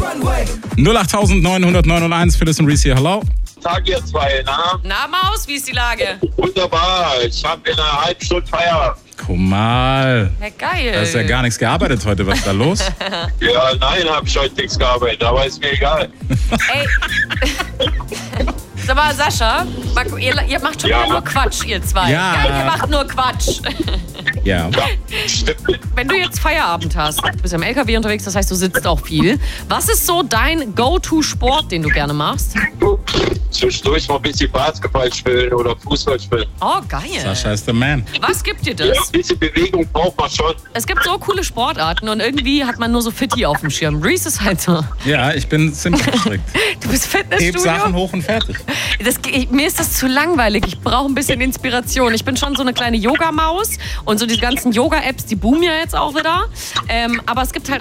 08900 Phyllis und Reese hier, hallo. Tag ihr zwei, na? Na, Maus, wie ist die Lage? Wunderbar, ich habe in einer halben Stunde Feierabend. Guck mal. Ja, geil. Da ist ja gar nichts gearbeitet heute. Was ist da los? Ja, nein, habe ich heute nichts gearbeitet, aber ist mir egal. Ey. Sag mal, Sascha, ihr macht schon wieder nur Quatsch, ihr zwei. Ja. Geil, ihr macht nur Quatsch. Ja. Ja, stimmt. Wenn du jetzt Feierabend hast, du bist im LKW unterwegs, das heißt, du sitzt auch viel. Was ist so dein Go-To-Sport, den du gerne machst? Zwischendurch mal ein bisschen Basketball spielen oder Fußball spielen. Oh, geil. Sascha ist der Man. Was gibt dir Ja, das? ein bisschen Bewegung braucht man schon. Es gibt so coole Sportarten und irgendwie hat man nur so Fitti auf dem Schirm. Reese ist halt so. Ja, ich bin ziemlich strikt. Du bist Heb Fitnessstudio. Sachen hoch und fertig. Mir ist das zu langweilig. Ich brauche ein bisschen Inspiration. Ich bin schon so eine kleine Yoga-Maus und so die ganzen Yoga-Apps, die boomen ja jetzt auch wieder. Aber es gibt halt